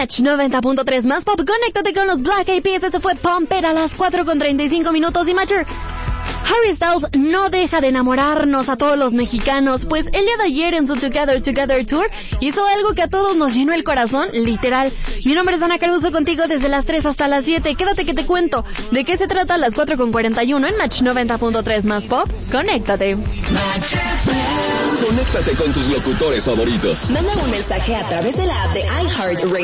Match 90.3 más pop. Conéctate con los Black Eyed Peas. Esto fue Pumper a las 4:35 minutos. Y Matcher, Harry Styles no deja de enamorarnos a todos los mexicanos, pues el día de ayer en su Together Tour hizo algo que a todos nos llenó el corazón, literal. Mi nombre es Ana Caruso, contigo desde las 3 hasta las 7. Quédate que te cuento de qué se trata a las 4:41 en Match 90.3 más pop. Conéctate. Conéctate con tus locutores favoritos. Manda un mensaje a través de la app de iHeartRadio.